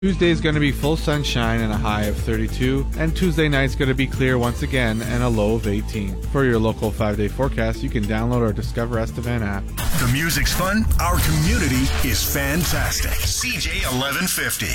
Tuesday is going to be full sunshine and a high of 32, and Tuesday night's going to be clear once again and a low of 18. For your local 5-day forecast, you can download our Discover Estevan app. The music's fun, our community is fantastic. CJ 1150.